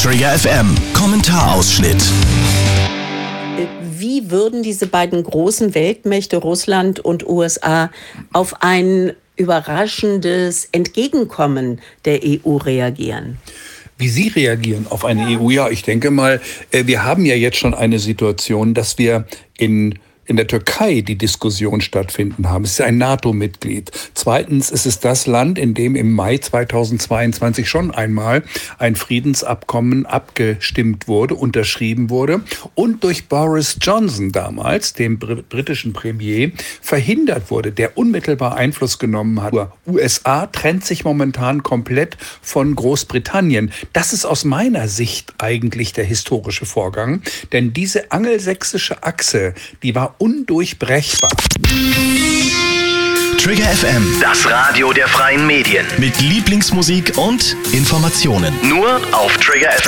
Trigger FM Kommentarausschnitt. Wie würden diese beiden großen Weltmächte, Russland und USA, auf ein überraschendes Entgegenkommen der EU reagieren? Wie Sie reagieren auf eine EU? Ja, ich denke mal, wir haben ja jetzt schon eine Situation, dass wir in der Türkei die Diskussion stattfinden haben. Es ist ein NATO-Mitglied. Zweitens ist es das Land, in dem im Mai 2022 schon einmal ein Friedensabkommen abgestimmt wurde, unterschrieben wurde und durch Boris Johnson damals, dem britischen Premier, verhindert wurde, der unmittelbar Einfluss genommen hat. USA trennt sich momentan komplett von Großbritannien. Das ist aus meiner Sicht eigentlich der historische Vorgang, denn diese angelsächsische Achse, die war undurchbrechbar. Trigger FM, Das Radio der freien Medien. mit Lieblingsmusik und Informationen. Nur auf Trigger FM.